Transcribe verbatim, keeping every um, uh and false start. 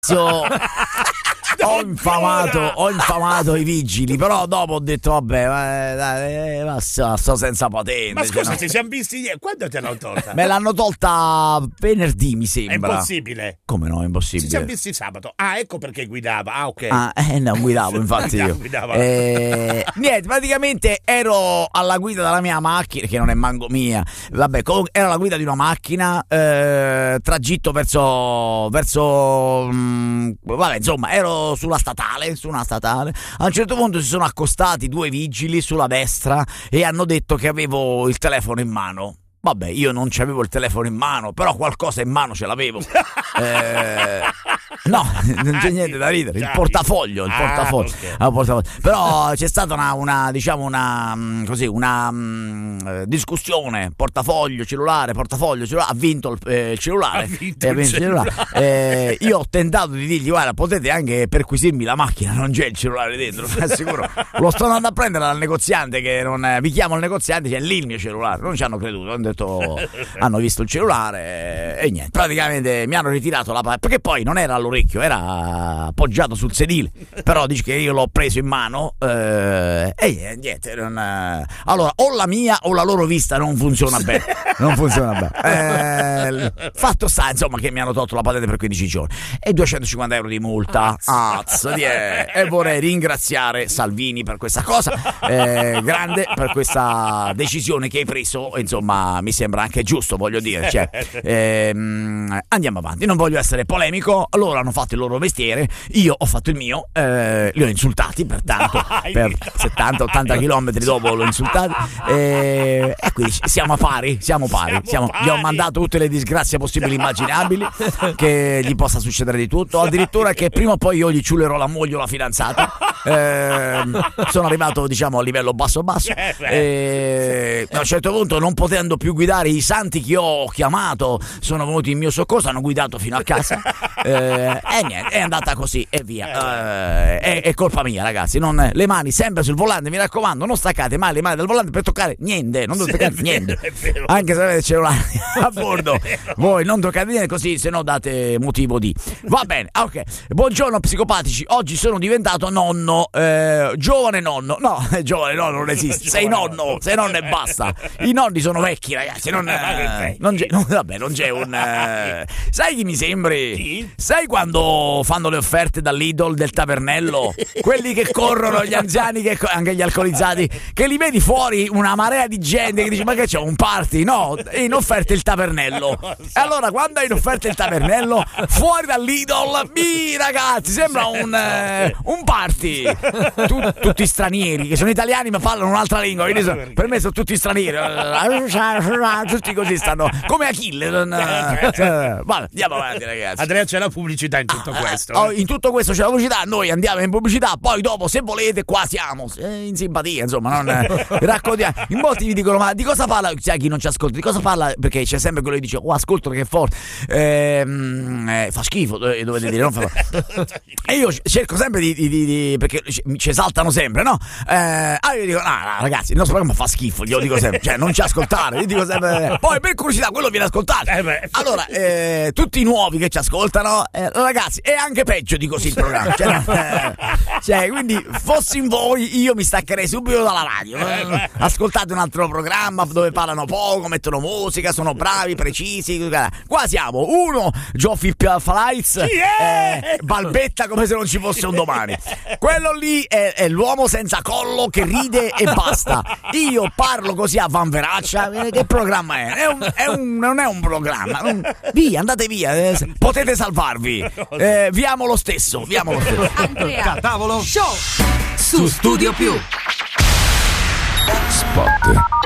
Ho infamato, ho infamato i vigili, però dopo ho detto vabbè, ma, dai, ma sto, sto senza patente. Ma scusa, cioè, ci siamo visti ieri, quando te l'hanno tolta? Me l'hanno tolta venerdì, mi sembra. È impossibile. Come no, è impossibile? Ci siamo visti sabato. Ah, ecco perché guidava. Ah, ok. Ah, eh, no, guidavo infatti io. Guidava. Eh, niente, praticamente ero alla guida della mia macchina, che non è manco mia. Vabbè, comunque ero alla guida di una macchina, eh, tragitto verso verso mh, vabbè, insomma, ero sulla statale, su una statale. A un certo punto si sono accostati due vigili sulla destra e hanno detto che avevo il telefono in mano. Vabbè, io non c'avevo il telefono in mano, però qualcosa in mano ce l'avevo. eh, no, non c'è niente da ridere. Il portafoglio, il portafoglio. Ah, okay. Ah, portafoglio. Però c'è stata una, una diciamo una così una mh, discussione. Portafoglio, cellulare, portafoglio, cellulare. Ha vinto il, eh, il cellulare. Ha vinto eh, il vinto il cellulare. Eh, io ho tentato di dirgli guarda, potete anche perquisirmi la macchina, non c'è il cellulare dentro, vi assicuro. Lo sto andando a prendere dal negoziante, che non vi chiamo il negoziante, c'è lì il mio cellulare. Non ci hanno creduto, hanno detto, hanno visto il cellulare e, e niente, praticamente mi hanno ritirato la, perché poi non era all'orecchio, era appoggiato sul sedile, però dice che io l'ho preso in mano, eh, e niente, non, eh. Allora o la mia o la loro vista non funziona bene, non funziona bene. Eh, fatto sta, insomma, che mi hanno tolto la patente per quindici giorni e duecentocinquanta euro di multa. Azz, di, eh. E vorrei ringraziare Salvini per questa cosa, eh, grande per questa decisione che hai preso, insomma mi sembra anche giusto, voglio dire, cioè, ehm, andiamo avanti, non voglio essere polemico. Loro hanno fatto il loro mestiere, io ho fatto il mio, eh, li ho insultati per tanto, per settanta ottanta chilometri dopo l'ho insultati, eh, e quindi siamo a pari, siamo pari, siamo, gli ho mandato tutte le disgrazie possibili e immaginabili, che gli possa succedere di tutto, addirittura che prima o poi io gli ciulerò la moglie o la fidanzata. Eh, sono arrivato, diciamo, a livello basso basso, e a un certo punto, non potendo più guidare, i santi che ho chiamato sono venuti in mio soccorso, hanno guidato fino a casa, eh, e niente, è andata così e via. Eh, è, è colpa mia, ragazzi, non, le mani sempre sul volante, mi raccomando, non staccate mai le mani dal volante per toccare niente, non toccate vero, niente, anche se avete il cellulare a bordo, voi non toccate niente, così se no date motivo di. Va bene, ok. Buongiorno psicopatici, oggi sono diventato nonno, eh, giovane nonno, no, giovane nonno non esiste, sei nonno, sei nonno e basta. I nonni sono vecchi, ragazzi, non, eh, non c'è, non, vabbè, non c'è un, eh, sai chi mi sembri? Chi? Sai quando fanno le offerte dall'Idol del tavernello, quelli che corrono, gli anziani, che, anche gli alcolizzati, che li vedi fuori una marea di gente che dice ma che c'è, un party? No, è in offerta il tavernello. E allora quando hai in offerta il tavernello fuori dall'Idol, mi ragazzi, sembra un, eh, un party. Tu, tutti stranieri che sono italiani ma parlano un'altra lingua, quindi sono, per me sono tutti stranieri, tutti così stanno come Achille. Non, vabbè, andiamo avanti, ragazzi. Andrea, c'è la pubblicità in tutto questo, oh, eh? In tutto questo c'è la pubblicità, noi andiamo in pubblicità, poi dopo se volete qua siamo, eh, in simpatia, insomma, non eh, raccontiamo. In molti vi dicono ma di cosa parla, sai chi non ci ascolta, di cosa parla, perché c'è sempre quello che dice oh ascolto che è forte, eh, eh, fa schifo, eh, dovete dire, non fa. E io cerco sempre di, di, di, di perché ci esaltano sempre, no? Eh, allora io dico no, no, ragazzi, il nostro programma fa schifo, glielo dico sempre, cioè non ci ascoltare, io dico sempre, poi per curiosità quello viene ascoltato. Eh beh. Allora, eh, tutti i nuovi che ci ascoltano, eh, ragazzi, è anche peggio di così il programma. Cioè, eh, cioè, quindi, fossi in voi, io mi staccherei subito dalla radio. Eh, ascoltate un altro programma dove parlano poco, mettono musica, sono bravi, precisi. Qua siamo, uno, Geoffrey Flights, eh, balbetta come se non ci fosse un domani. Quello lì è, è l'uomo senza collo che ride e basta. Io parlo così a vanveraccia. Che programma è? È un, è un, non è un programma. Un, via, andate via. Eh, potete salvarvi. Eh, vi amo lo stesso. Vi amo lo stesso. Andrea Tavolo Show su Studio Più. Spot.